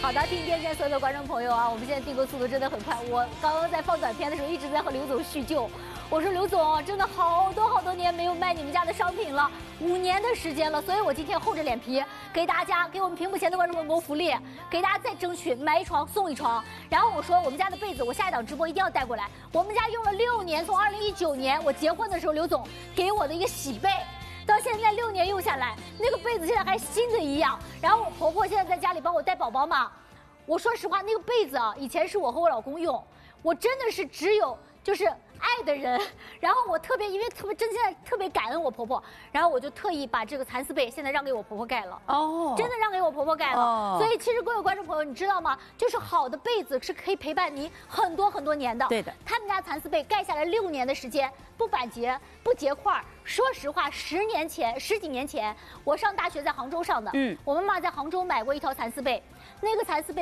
好的，听电视前所有的观众朋友啊，我们现在订购速度真的很快。我刚刚在放短片的时候一直在和刘总叙旧，我说刘总，真的好多年没有卖你们家的商品了，5年的时间了，所以我今天厚着脸皮给大家，给我们屏幕前的观众朋友们福利，给大家再争取买一床送一床。然后我说我们家的被子，我下一档直播一定要带过来。我们家用了6年，从2019年我结婚的时候，刘总给我的一个喜被。到现在6年用下来，那个被子现在还新的一样。然后我婆婆现在在家里帮我带宝宝嘛，我说实话，那个被子啊，以前是我和我老公用，我真的是只有就是爱的人。然后我特别，因为现在特别感恩我婆婆，然后我就特意把这个蚕丝被现在让给我婆婆盖了。哦，真的让给我婆婆盖了。哦，所以其实各位观众朋友，你知道吗？就是好的被子是可以陪伴你很多年的。对的，他们家蚕丝被盖下来6年的时间，不板结，不结块。说实话，10几年前，我上大学在杭州上的，我妈妈在杭州买过一条蚕丝被，那个蚕丝被。